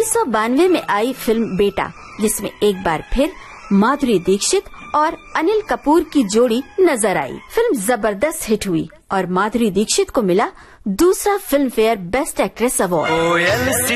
1992 में आई फिल्म बेटा, जिसमें एक बार फिर माधुरी दीक्षित और अनिल कपूर की जोड़ी नजर आई। फिल्म जबरदस्त हिट हुई और माधुरी दीक्षित को मिला दूसरा film fair best actress award.